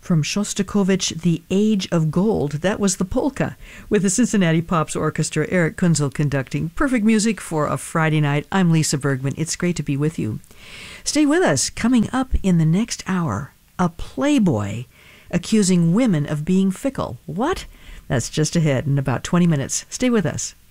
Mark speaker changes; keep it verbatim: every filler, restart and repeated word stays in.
Speaker 1: From Shostakovich, The Age of Gold. That was the polka, with the Cincinnati Pops Orchestra, Eric Kunzel conducting. Perfect music for a Friday night. I'm Lisa Bergman. It's great to be with you. Stay with us. Coming up in the next hour, a playboy accusing women of being fickle. What? That's just ahead in about twenty minutes. Stay with us.